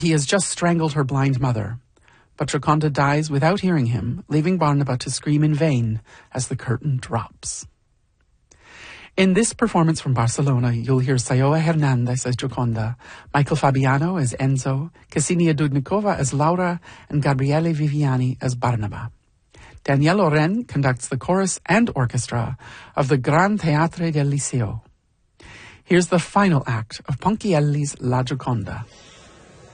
He has just strangled her blind mother, but Gioconda dies without hearing him, leaving Barnaba to scream in vain as the curtain drops. In this performance from Barcelona, you'll hear Sayoa Hernandez as Gioconda, Michael Fabiano as Enzo, Ksenia Dudnikova as Laura, and Gabriele Viviani as Barnaba. Danielle Oren conducts the chorus and orchestra of the Gran Teatre del Liceo. Here's the final act of Ponchielli's La Gioconda.